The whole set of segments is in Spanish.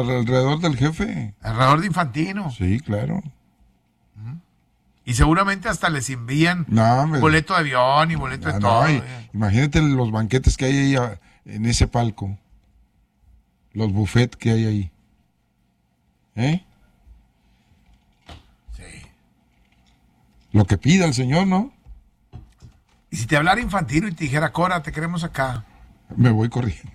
alrededor del jefe. Alrededor de Infantino. Sí, claro. Y seguramente hasta les envían boleto de avión y boleto de todo. Imagínate los banquetes que hay ahí en ese palco. Los buffets que hay ahí. Sí. Lo que pida el señor, ¿no? Y si te hablara Infantino y te dijera, Cora, te queremos acá. Me voy corriendo.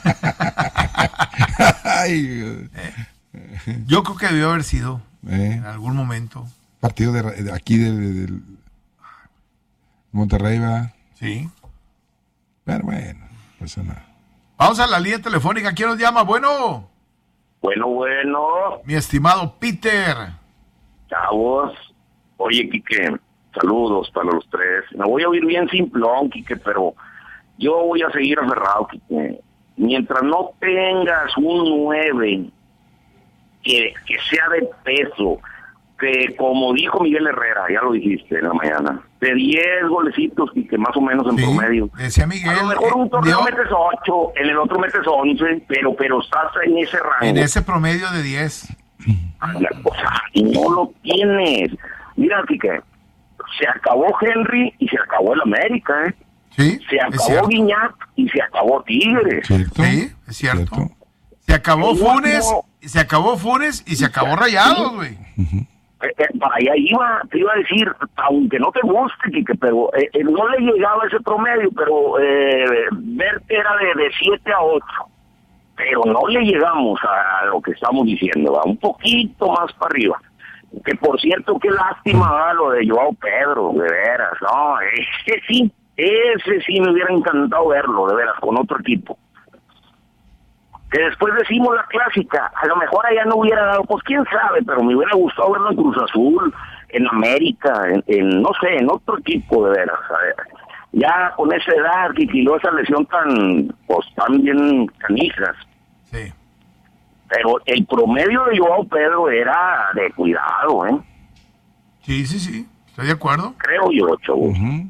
Ay, yo creo que debió haber sido en algún momento. Partido de aquí de Monterrey, ¿verdad? Sí. Pero bueno, pues nada. Vamos a la línea telefónica. ¿Quién nos llama? Bueno. Bueno. Mi estimado Peter. Chavos. Oye, Quique, saludos para los tres. Me voy a oír bien simplón, Quique, pero yo voy a seguir aferrado, Quique. Mientras no tengas un 9 que sea de peso, que como dijo Miguel Herrera, ya lo dijiste en la mañana, de 10 golecitos, Quique, más o menos en promedio. Decía Miguel. A lo mejor un torneo metes 8, en el otro metes 11, pero estás en ese rango. En ese promedio de 10. O sea, y no lo tienes. Mira, Quique, se acabó Henry y se acabó el América, Sí, se acabó Guiñac y se acabó Tigres. ¿Cierto? Sí, es cierto. Se acabó Funes, se acabó Funes y se acabó Rayados, güey. Para allá te iba a decir, aunque no te guste, Quique, pero no le llegaba ese promedio, pero Verte era de 7 a 8. Pero no le llegamos a lo que estamos diciendo, ¿va? Un poquito más para arriba. Que por cierto, qué lástima, ¿va? Lo de Joao Pedro, de veras, no, ese sí me hubiera encantado verlo, de veras, con otro equipo. Que después decimos la clásica, a lo mejor allá no hubiera dado, pues quién sabe, pero me hubiera gustado verlo en Cruz Azul, en América, en no sé, en otro equipo, de veras, a ver. Ya con esa edad, y luego esa lesión tan bien canijas. Sí. Pero el promedio de Joao Pedro era de cuidado, ¿eh? Sí, estoy de acuerdo. Creo yo, chavo.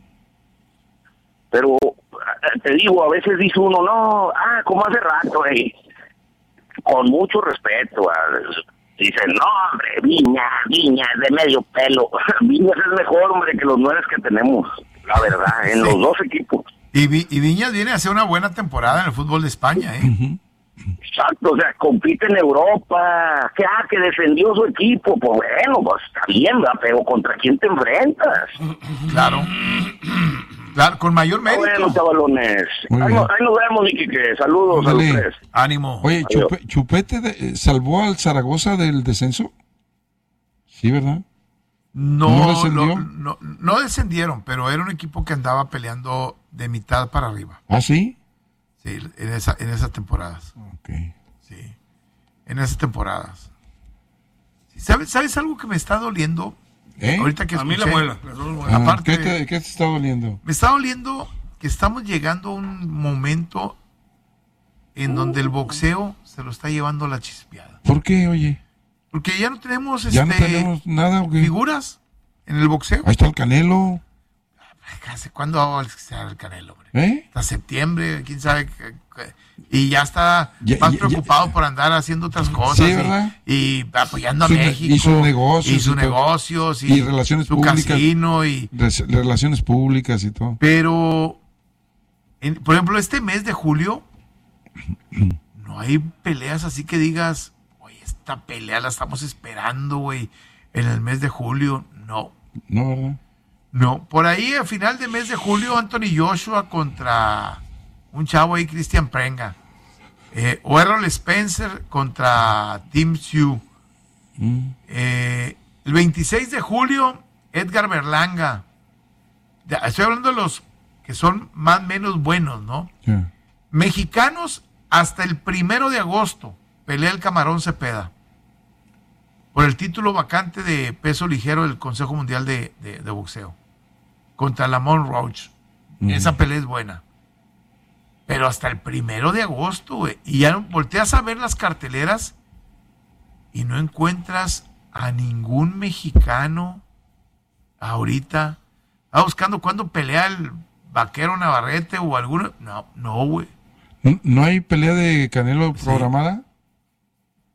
Pero te digo, a veces dice uno, no, como hace rato, con mucho respeto, dicen, no, hombre, Viña, de medio pelo. Viñas es mejor, hombre, que los 9 que tenemos, la verdad, en los dos equipos. Y Viñas viene a hacer una buena temporada en el fútbol de España, Exacto, o sea, compite en Europa, que defendió su equipo, pues bueno, pues está bien, ¿verdad? Pero ¿contra quién te enfrentas? Claro, con mayor mérito. Bueno, chavalones, ahí nos vemos, Iquique, saludos a los tres. Ánimo. Oye, Chupete salvó al Zaragoza del descenso. Sí, ¿verdad? No descendió? No descendieron, pero era un equipo que andaba peleando de mitad para arriba. ¿Ah, sí? Sí, en esas temporadas. Ok. Sí, en esas temporadas. ¿Sabes algo que me está doliendo? Ahorita que a mí escuché, la muela. Aparte, ¿Qué te está doliendo? me está doliendo que estamos llegando a un momento en donde el boxeo se lo está llevando la chispeada. ¿Por qué, oye? Porque ya no tenemos, ¿Ya no tenemos nada o qué? figuras en el boxeo. Ahí está el Canelo. ¿Hace cuándo va a ser el Canelo, hombre? Hasta septiembre, quién sabe. Y ya está más preocupado por andar haciendo otras cosas. Sí, ¿verdad? Y apoyando a México. Y sus negocios. Y sus negocios. Y relaciones su públicas. Casino. Y relaciones públicas y todo. Pero, por ejemplo, este mes de julio, no hay peleas así que digas, oye, esta pelea la estamos esperando, güey, en el mes de julio. No. No, ¿verdad? No, por ahí a final de mes de julio, Anthony Joshua contra un chavo ahí, Christian Prenga. O Errol Spencer contra Tim Tszyu. El 26 de julio, Edgar Berlanga. Estoy hablando de los que son más o menos buenos, ¿no? Yeah. Mexicanos, hasta el 1 de agosto, pelea el Camarón Cepeda por el título vacante de peso ligero del Consejo Mundial de Boxeo contra Lamont Roach. Esa pelea es buena. Pero hasta el 1 de agosto, güey. Y ya volteas a ver las carteleras y no encuentras a ningún mexicano ahorita. Estaba buscando cuándo pelea el Vaquero Navarrete o alguno. No, güey. ¿No hay pelea de Canelo programada?